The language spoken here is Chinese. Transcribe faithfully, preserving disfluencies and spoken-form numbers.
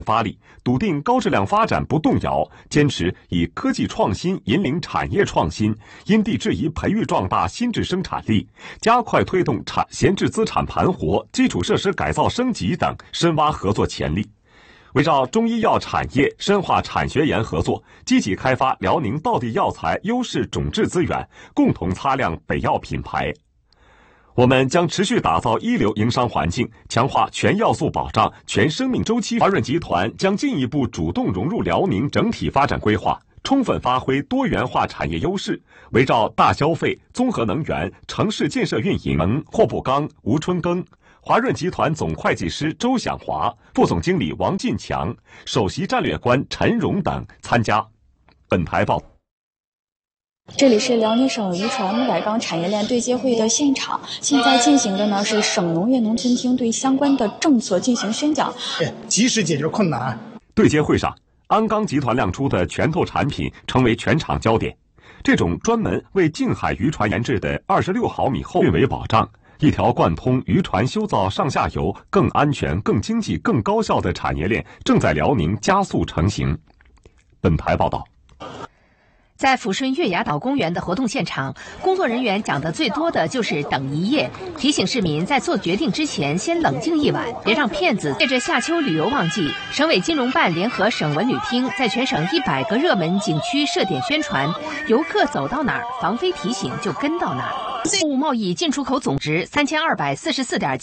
发力，笃定高质量发展不动摇，坚持以科技创新引领产业创新，因地制宜培育壮大新质生产力，加快推动产闲置资产盘活、基础设施改造升级等，深挖合作潜力。围绕中医药产业深化产学研合作，积极开发辽宁道地药材优势种质资源，共同擦亮北药品牌。我们将持续打造一流营商环境，强化全要素保障、全生命周期。华润集团将进一步主动融入辽宁整体发展规划，充分发挥多元化产业优势，围绕大消费、综合能源、城市建设运营，霍步刚、吴春耕。华润集团总会计师周响华、副总经理王进强、首席战略官陈荣等参加。本台报道。 这里是辽宁省渔船木改钢产业链对接会的现场，现在进行的呢是省农业农村厅对相关的政策进行宣讲， 及时解决困难。 对接会上，鞍钢集团亮出的拳头产品成为全场焦点。这种专门为近海渔船研制的二十六毫米厚运维保障，一条贯通渔船修造上下游更安全、更经济、更高效的产业链正在辽宁加速成型。本台报道。 在抚顺月牙岛公园的活动现场，工作人员讲的最多的就是等一夜，提醒市民在做决定之前先冷静一晚，别让骗子借着夏秋旅游旺季，省委金融办联合省文旅厅在全省一百个热门景区设点宣传，游客走到哪儿，防飞提醒就跟到哪儿。物贸易进出口总值三千二百四十四点